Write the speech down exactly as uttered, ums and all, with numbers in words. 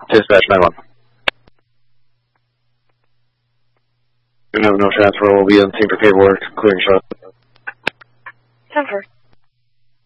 Dispatch nine one. We have no transfer. We'll be on team for paperwork. Clearing shot. ten four.